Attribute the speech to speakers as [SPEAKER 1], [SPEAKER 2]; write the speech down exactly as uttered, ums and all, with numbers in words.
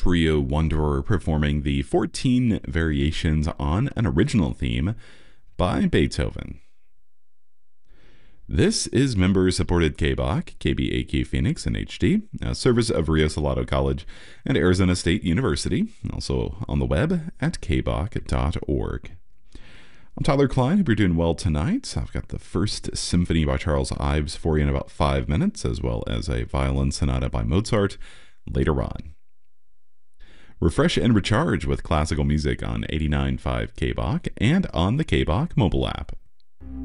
[SPEAKER 1] trio Wanderer performing the fourteen variations on an original theme by Beethoven. This is member-supported K B O C, K B A Q Phoenix in H D, a service of Rio Salado College and Arizona State University, also on the web at k b o c dot org. I'm Tyler Klein. Hope you're doing well tonight. I've got the First Symphony by Charles Ives for you in about five minutes, as well as a violin sonata by Mozart later on. Refresh and recharge with classical music on eighty-nine point five K B O C and on the K B O C mobile app.